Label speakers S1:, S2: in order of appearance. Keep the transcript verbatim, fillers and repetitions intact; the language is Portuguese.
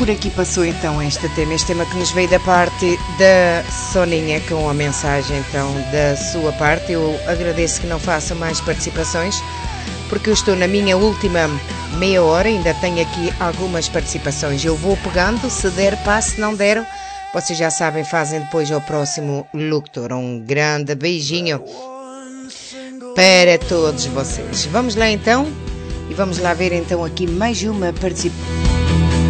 S1: por aqui passou então este tema, este tema que nos veio da parte da Soninha, com a mensagem então da sua parte. Eu agradeço que não faça mais participações, porque eu estou na minha última meia hora, ainda tenho aqui algumas participações. Eu vou pegando, se der passe, se não der, vocês já sabem, fazem depois ao próximo locutor. Um grande beijinho para todos vocês. Vamos lá então, e vamos lá ver então aqui mais uma participação.